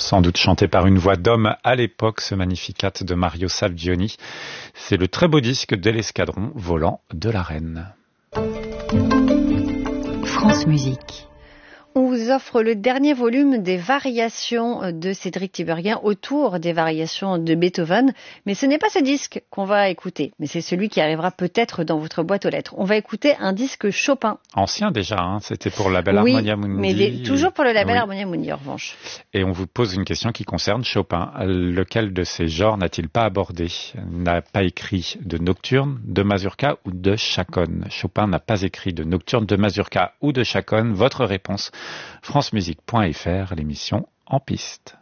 Sans doute chanté par une voix d'homme à l'époque, ce Magnificat de Mario Salvioni. C'est le très beau disque de l'escadron volant de la Reine. France Musique. On vous offre le dernier volume des variations de Cédric Tiberghien autour des variations de Beethoven. Mais ce n'est pas ce disque qu'on va écouter, mais c'est celui qui arrivera peut-être dans votre boîte aux lettres. On va écouter un disque Chopin. Ancien déjà, hein, c'était pour le label Harmonia Mundi. Mais toujours pour le label Harmonia Mundi en revanche. Et on vous pose une question qui concerne Chopin. Lequel de ces genres n'a-t-il pas abordé? N'a pas écrit de nocturne, de mazurka ou de chaconne? Chopin n'a pas écrit de nocturne, de mazurka ou de chaconne. Votre réponse francemusique.fr, l'émission En Piste.